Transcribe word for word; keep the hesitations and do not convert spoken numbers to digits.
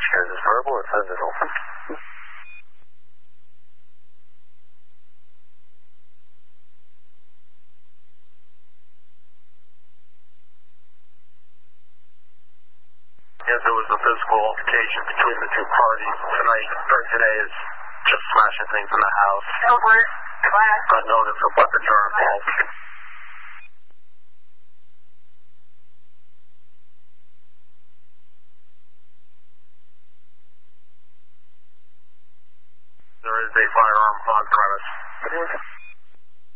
Is this verbal or physical? Yes, it was a physical altercation between the two parties tonight, or today, is just smashing things in the house. Over. Class. Unknown if the weapons are involved. There is a firearm on premise.